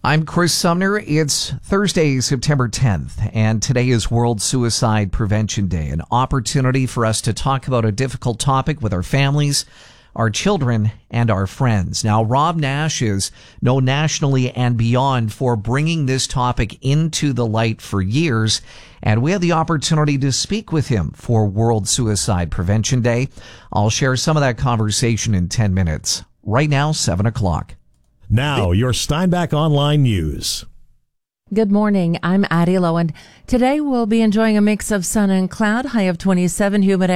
I'm Chris Sumner. It's Thursday, September 10th, and today is World Suicide Prevention Day, an opportunity for us to talk about a difficult topic with our families, our children, and our friends. Now, Rob Nash is known nationally and beyond for bringing this topic into the light for years, and we had the opportunity to speak with him for World Suicide Prevention Day. I'll share some of that conversation in 10 minutes. Right now, 7 o'clock. Now, your Steinbach Online News. Good morning. I'm Addie Low, and today we'll be enjoying a mix of sun and cloud, high of 27, humid